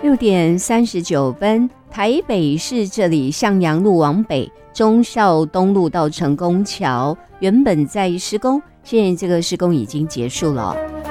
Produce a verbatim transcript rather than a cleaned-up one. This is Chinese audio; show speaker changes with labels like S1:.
S1: 六点三十九分，台北市这里向阳路往北，忠孝东路到成功桥原本在施工，现在这个施工已经结束了。